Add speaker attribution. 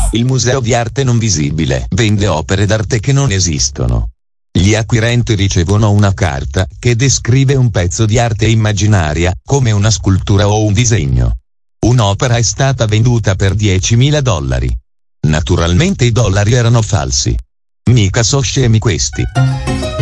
Speaker 1: Il Museo di Arte Non Visibile vende opere d'arte che non esistono. Gli acquirenti ricevono una carta che descrive un pezzo di arte immaginaria, come una scultura o un disegno. Un'opera è stata venduta per $10.000. Naturalmente i dollari erano falsi. Mica so scemi questi.